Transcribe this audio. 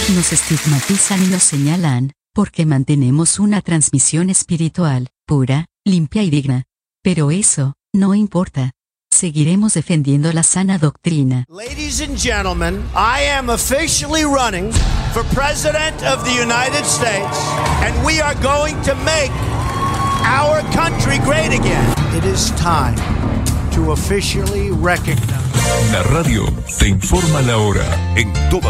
Nos estigmatizan y nos señalan, porque mantenemos una transmisión espiritual, pura, limpia y digna. Pero eso, no importa. Seguiremos defendiendo la sana doctrina. Ladies and gentlemen, I am officially running for President of the United States, and we are going to make our country great again. It is time to officially recognize. La radio te informa la hora en todas